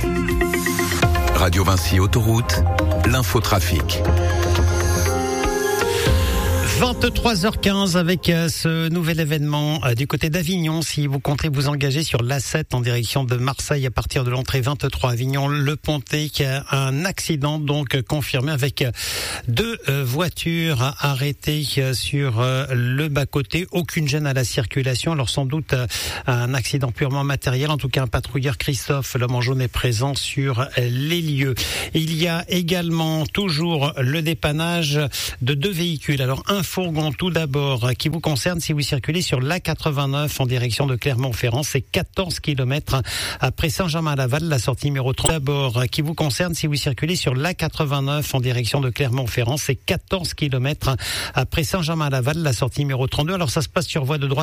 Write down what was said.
Radio Vinci Autoroute, l'infotrafic. 23h15 avec ce nouvel événement du côté d'Avignon. Si vous comptez vous engager sur l'A7 en direction de Marseille à partir de l'entrée 23 Avignon-Le Pontet, qui a un accident donc confirmé avec deux voitures arrêtées sur le bas-côté. Aucune gêne à la circulation. Alors sans doute un accident purement matériel. En tout cas, un patrouilleur Christophe, l'homme en jaune, est présent sur les lieux. Il y a également toujours le dépannage de deux véhicules. Alors un fourgon tout d'abord qui vous concerne si vous circulez sur l'A89 en direction de Clermont-Ferrand, c'est 14 km après Saint-Germain-Laval, la sortie numéro 3. D'abord qui vous concerne si vous circulez sur l'A89 en direction de Clermont-Ferrand, c'est 14 km après Saint-Germain-Laval, la sortie numéro 32. Alors ça se passe sur voie de droite